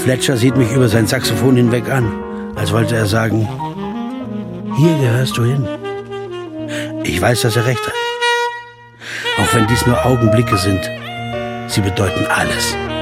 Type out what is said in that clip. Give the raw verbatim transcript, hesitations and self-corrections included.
Fletcher sieht mich über sein Saxophon hinweg an, als wollte er sagen, hier gehörst du hin. Ich weiß, dass er recht hat. Auch wenn dies nur Augenblicke sind, sie bedeuten alles.